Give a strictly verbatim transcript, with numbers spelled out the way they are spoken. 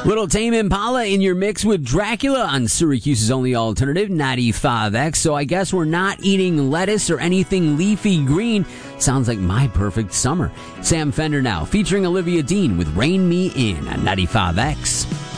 Little Tame Impala in your mix with Dracula on Syracuse's only alternative, ninety-five X. So I guess we're not eating lettuce or anything leafy green. Sounds like my perfect summer. Sam Fender now, featuring Olivia Dean with Rain Me In on ninety-five X.